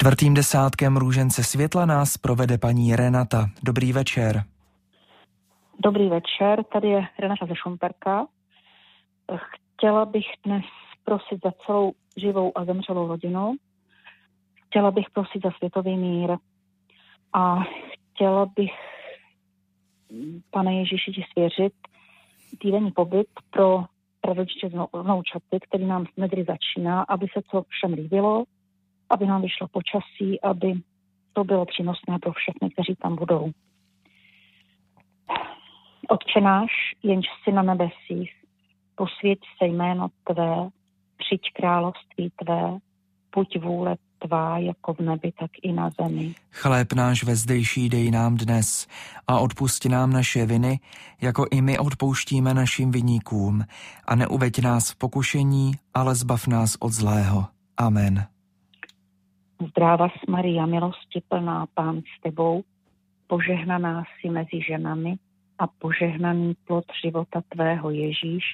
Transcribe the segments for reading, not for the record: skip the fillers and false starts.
Čtvrtým desátkem růžence světla nás provede paní Renata. Dobrý večer. Dobrý večer, tady je Renata ze Šumperka. Chtěla bych dnes prosit za celou živou a zemřelou rodinu. Chtěla bych prosit za světový mír. A chtěla bych, Pane Ježíši, ti svěřit týdenní pobyt pro prarodiče vnoučaty, který nám nedry začíná, aby se to všem líbilo, aby nám vyšlo počasí, aby to bylo přínosné pro všechny, kteří tam budou. Otče náš, jenž jsi na nebesích, posvěť se jméno tvé, přijď království tvé, buď vůle tvá jako v nebi, tak i na zemi. Chléb náš vezdejší dej nám dnes a odpusti nám naše viny, jako i my odpouštíme našim viníkům. A neuveď nás v pokušení, ale zbav nás od zlého. Amen. Zdráva s Maria, milosti plná, Pán s tebou, požehnaná jsi mezi ženami a požehnaný plod života tvého Ježíš,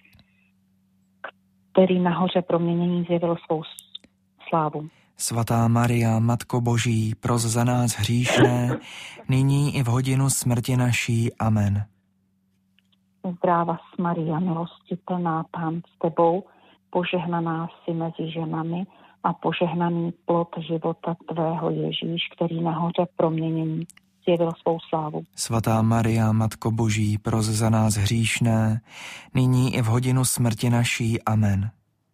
který nahoře proměnění zjevil svou slávu. Svatá Maria, Matko Boží, pros za nás hříšné, nyní i v hodinu smrti naší. Amen. Zdráva s Maria, milosti plná, Pán s tebou, požehnaná jsi mezi ženami a požehnaný plod života tvého Ježíš, který nahoře proměnění zjevil svou slávu. Svatá Maria, Matko Boží, pros za nás hříšné, nyní i v hodinu smrti naší. Amen.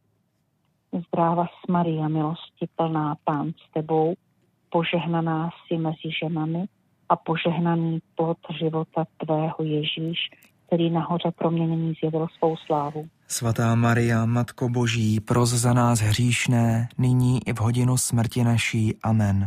Zdráva s Maria, milosti plná, Pán s tebou, požehnaná jsi mezi ženami a požehnaný plod života tvého Ježíš, který nahoře proměnění zjevil svou slávu. Svatá Maria, Matko Boží, pros za nás hříšné, nyní i v hodinu smrti naší. Amen.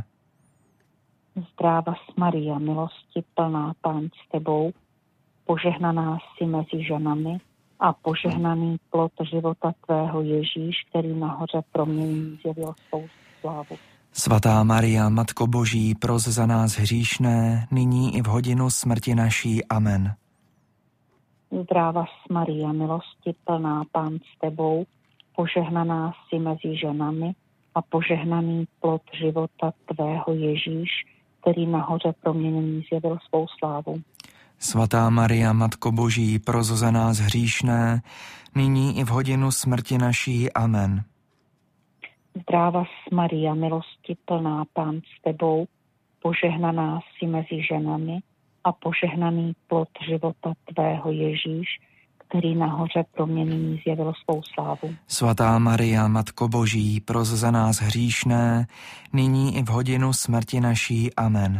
Zdráva s Maria, milosti plná, Pán s tebou, požehnaná jsi mezi ženami a požehnaný plod života tvého Ježíš, který nahoře proměnění zjevil svou slávu. Svatá Maria, Matko Boží, pros za nás hříšné, nyní i v hodinu smrti naší. Amen. Zdráva s Maria, milosti plná, Pán s tebou, požehnaná jsi mezi ženami a požehnaný plod života tvého Ježíš, který nahoře proměnění zjevil svou slávu. Svatá Maria, Matko Boží, pros za nás hříšné, nyní i v hodinu smrti naší. Amen. Zdráva s Maria, milosti plná, Pán s tebou, požehnaná jsi mezi ženami a požehnaný plod života tvého Ježíš, který nahoře proměnění zjevil svou slávu. Svatá Maria, Matko Boží, pros za nás hříšné, nyní i v hodinu smrti naší. Amen.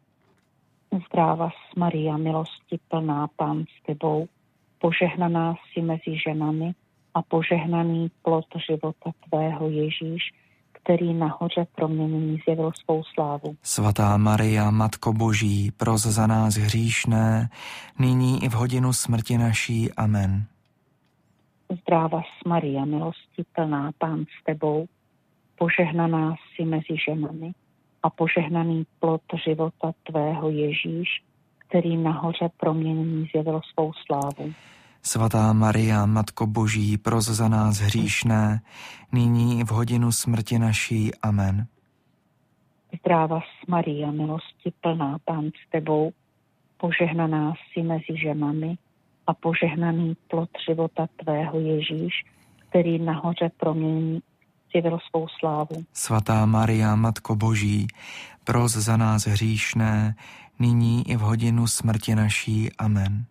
Zdráva s Maria, milosti plná, Pán s tebou, požehnaná jsi mezi ženami a požehnaný plod života tvého Ježíš, který nahoře proměnění zjevil svou slávu. Svatá Maria, Matko Boží, pros za nás hříšné, nyní i v hodinu smrti naší. Amen. Zdráva s Maria, milosti plná, Pán s tebou, požehnaná jsi mezi ženami a požehnaný plod života tvého Ježíš, který nahoře proměnění zjevil svou slávu. Svatá Maria, Matko Boží, pros za nás hříšné, nyní i v hodinu smrti naší. Amen. Zdráva s Maria, milosti plná, Pán s tebou, požehnaná jsi mezi ženami a požehnaný plod života tvého Ježíš, který nahoře proměnění zjevil svou slávu. Svatá Maria, Matko Boží, pros za nás hříšné, nyní i v hodinu smrti naší. Amen.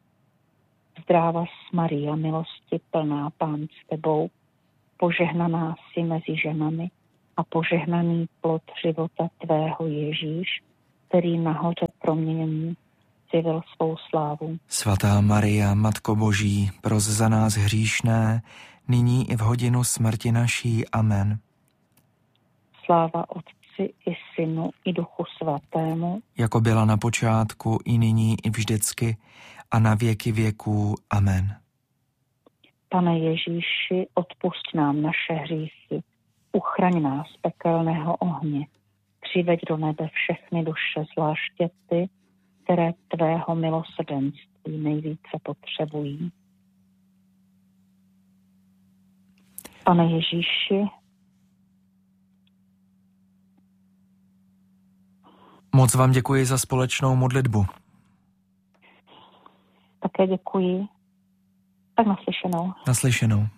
Zdráva s Maria, milosti plná, Pán s tebou, požehnaná jsi mezi ženami a požehnaný plod života tvého Ježíš, který nahoře proměnění zjevil svou slávu. Svatá Maria, Matko Boží, pros za nás hříšné, nyní i v hodinu smrti naší. Amen. Sláva Otci i Synu i Duchu Svatému, jako byla na počátku, i nyní, i vždycky, a na věky věků. Amen. Pane Ježíši, odpusť nám naše hříchy, uchraň nás pekelného ohně, přiveď do nebe všechny duše, zvláště ty, které tvého milosrdenství nejvíce potřebují. Pane Ježíši, Moc vám děkuji za společnou modlitbu. Také děkuji. Tak naslyšenou. Naslyšenou.